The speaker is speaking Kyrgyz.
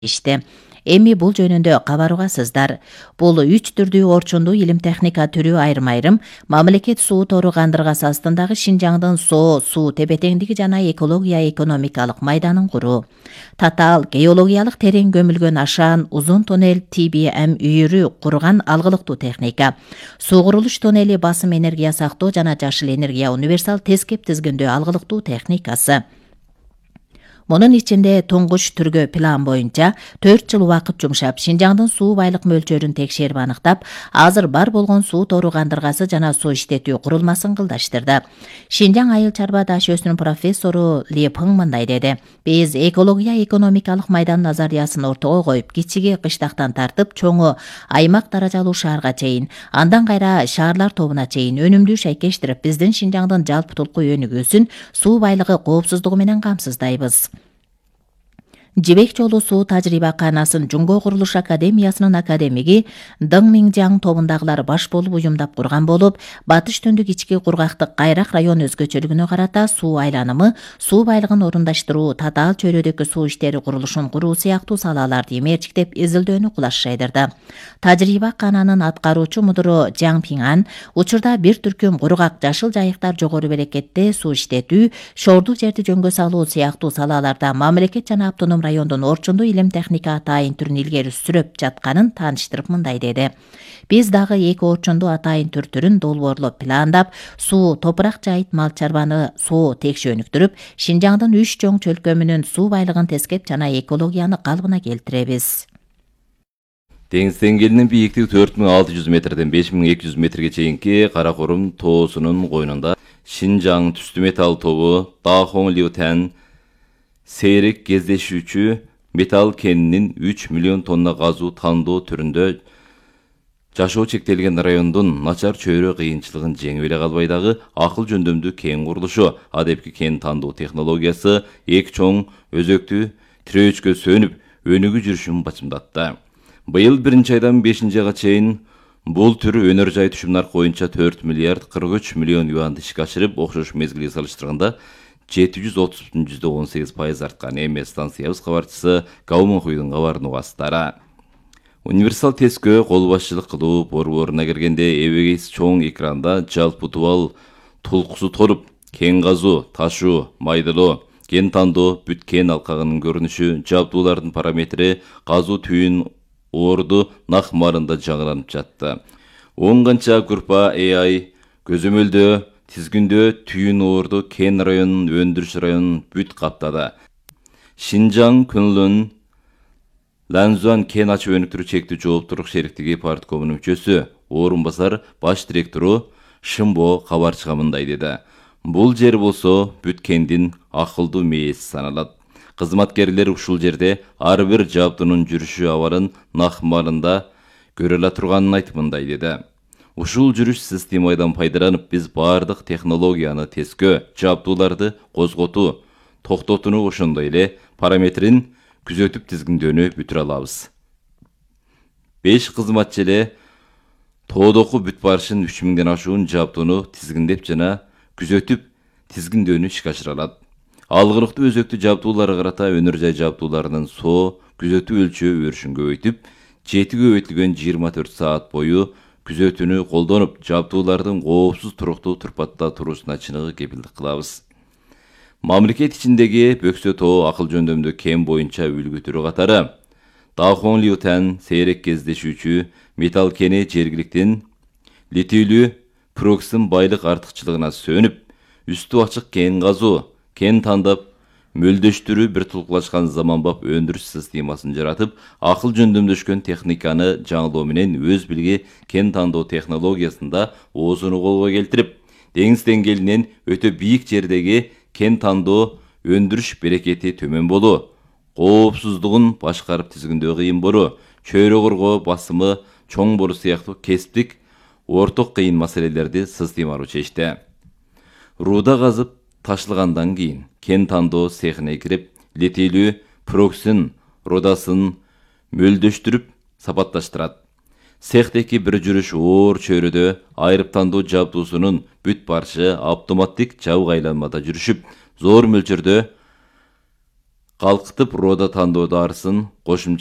иште. Эми бул жөнүндө кабаргасыздар. Бул 3 түрдүү орчундуу илим техника түрү айрым-айрым мамлекет суу тору кандыргасы астындагы Шинжаңдын суу тепе-теңдиги жана экология экономикалык майданын куруу. Татаал геологиялык терең көмүлгөн ашаан узун туннель TBM үйүрү курган алгылыктуу техника. Суу курулуш туннели басым энергия сактоо жана жашыл энергия универсал тескеп тизгиндөө алгылыктуу техникасы. Мунун ичинде туңгуч түргө план боюнча 4 жыл убакыт жумшап, Шинжаңдын суу байлык мөлчөрүн текшерип аныктап, азыр бар болгон суу тору кандыргасы жана суу иштетүү курулмасын кылдаштырды. Шинжаң айыл чарба даш өсүнүн профессору Ли Пың мындай деди: "Биз экология экономикалык майдан назариясын ортого коюп, кичиги кыштактан тартып, чоңу аймак даражалуу шаарга чейин, андан кайра шаарлар тобуна чейин өнүмдүү шайкештирип, биздин Шинжаңдын жалпытулку өнүгүүсүн, суу байлыгы коопсуздугу менен камсыздайбыз." Жибек жолу суу тажрыйбаканасын Жумго курулуш академиясынын академиги Дың Миңжаң тобундагылар баш болуп уюмдап курган болуп, батыш түндүк ички кургактык Кайрак район өзгөчөлүгүнө карата суу айланымы, суу байлыгын орундаштыруу, татаал чөйрөдөгү суу иштери курулушун куруу сыяктуу салаларды эмерчиктеп изилдөөнү кулаш жайдырды. Тажрыйбакананын аткаруучу мудуру Жаң Пиңан учурда бир түркүм кургак жашыл жайыктар жогору берекетте суу иштетүү, шоордуу жерди жөнгө салуу сыяктуу салаларда мамлекет жана автоном райондун орчундуу илим техника атайын түрүн илгери сүрөп жатканын тааныштырып мындай деди: "Биз дагы 2 орчундуу атайын түрүн долбоорлоп пландап, суу, топурак жайыт мал чарбаны суу текшөөнүктүрүп, Шинжаңдын 3 чоң чөлкөмүнүн суу байлыгын тескеп жана экологияны калыбына келтиребиз." Деңиз деңгээлинин бийиктиги 4600 метрден 5200 метрге чейинки Каракорум тоосунун койнунда Шинжаң түстүү металл тобу Дахong Liutен сейрек кездешүүчү металл кенинин 3 миллион тонна газуу тандоо түрүндө жашоо чектелген райондун начар чөйрө кыйынчылыгын жеңип эле калбай дагы акыл жөндөмдүү кен курулушу, адепки кен тандоо технологиясы эки чоң өзөктүү тирөөчкө сөнүп өнүгүү жүрүшүн бачымдатты. Быйыл 1 айдан 5 айга чейин бул түр өнөр жай түшүм наркы боюнча 4 миллиард 43 миллион юанды ишке ашырып, окшош мезгилге салыштырганда 730,18% арткан. Эми станциябыз кабарчысы Гаумонхуйдун кабарын угасыздар. Универсал тескөө кол башчылык кылуу борборуна киргенде эбегейс чоң экранда жалпы тубал тулкусу торуп, кен казуу, ташуу, майдалоо, кен тандоо, бүт кен алкагынын көрүнүшү, жабдуулардын параметри, казуу түйүн орду нак марында жаңыланып жатты. 10 канча группа AI көзөмөлдөө тизгиндөө түйүн орду кен районун өндүрүш районун бүт каптады. Шинжаң Күнлүн Ланзуан кен ачып өнүктүрүү чектүү жооптуулук шериктиги парткомунун мүчөсү, орун басар баш директору Шымбо кабарчыга мындай деди: "Бул жер болсо бүт кендин акылдуу мээси саналат. Кызматкерлер ушул жерде ар бир жабдуунун жүрүшү абарын нак марында көрө ала турганын айтып мындай деди: Ушул жүрүш системадан пайдаланып, биз бардык технологияны тескөө, жабдууларды козготуу, токтотууну ошондой эле параметрин күзөтүп тизгиндөөнү бүтүрө алабыз. 5 кызматчы эле тоодоку бүт барышын 3000ден ашуун жабдууну тизгиндеп жана күзөтүп тизгиндөөнү ишке ашыра алат. Алгылыктуу өзөктүү жабдууларга карата өнөр жай жабдууларынын соо күзөтүү өлчөө өрүшүн көбөйтүп, 7 көбөйтүлгөн 24 саат бою күзөтүүнү колдонуп, жабдуулардын коопсуз туруктуу турпатта туруусуна чыныгы кепилдик кылабыз. Мамлекет ичиндеги Бөксө тоо акыл жөндөмдүү кен боюнча үлгү түрү катары Дахong Liutен сейрек кездешүүчү металл кени жергиликтин литийлүү Проксын байлык артыкчылыгына сөнүп, үстү ачык кен казуу, кен тандап, мөлдөштүрүү бир тулкулашкан заманбап өндүрүш системасын жаратып, акыл жөндөмдөшкөн техниканы жаңылоо менен өз билги кен тандоо технологиясында оозуну колго келтирип, деңиз деңгээлинен өтө бийик жердеги кен тандоо өндүрүш берекети төмөн болуу, коопсуздугун башкарып тизгиндөө кыйын болуу, чөйрө коргоо басымы чоң болуу сыяктуу кесиптик орток кыйын маселелерди системалуу чечти. Рууда казып ташылгандан кийин кен тандоо цехине кирип, литийлүү Проксын рудасын мөлдөштүрүп сапатташтырат. Цехтеки бир жүрүш оор чөйрөдө айрып тандоо жабдуусунун бүт барышы автоматтик жабык айланмада жүрүшүп, зор мөлчөрдө калкытып рода тандоодо арсын, кошумча